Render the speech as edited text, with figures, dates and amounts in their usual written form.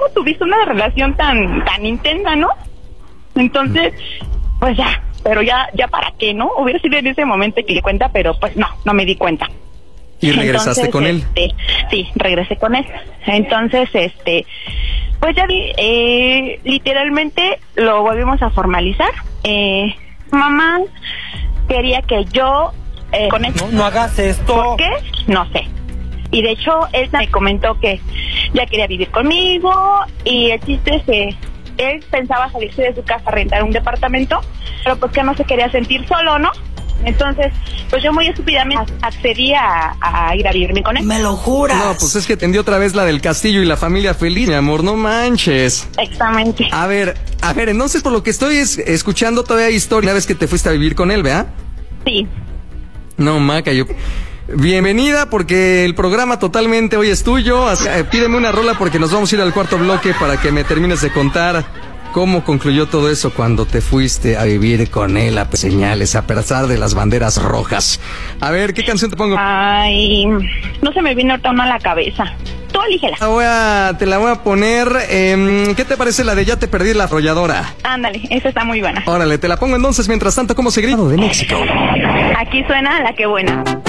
tuviste una relación tan intensa, ¿no? Entonces, pues ya, pero ya para qué, ¿no? Hubiera sido en ese momento que le cuenta, pero pues no me di cuenta. ¿Y regresaste con él? Sí, regresé con él. Entonces, pues ya literalmente lo volvimos a formalizar. Mamá quería que yo con él. No hagas esto. ¿Por qué? No sé. Y de hecho, él me comentó que ya quería vivir conmigo, y el chiste es que él pensaba salirse de su casa a rentar un departamento, pero pues que no se quería sentir solo, ¿no? Entonces, pues yo muy estúpidamente accedí a ir a vivirme con él. ¡Me lo juras! No, pues es que tendió otra vez la del castillo y la familia feliz, mi amor, no manches. Exactamente. A ver, entonces por lo que estoy escuchando todavía hay historia una vez que te fuiste a vivir con él, ¿verdad? Sí. No, Maca, bienvenida, porque el programa totalmente hoy es tuyo. Pídeme una rola porque nos vamos a ir al cuarto bloque para que me termines de contar cómo concluyó todo eso cuando te fuiste a vivir con él a señales, a pesar de las banderas rojas. A ver, ¿qué canción te pongo? Ay, no se me viene ahorita una a la cabeza. Tú elígela. Te la voy a poner. ¿Qué te parece la de Ya te perdí la arrolladora? Ándale, esa está muy buena. Órale, te la pongo entonces. Mientras tanto, ¿cómo se grita? De México. Aquí suena La Que Buena.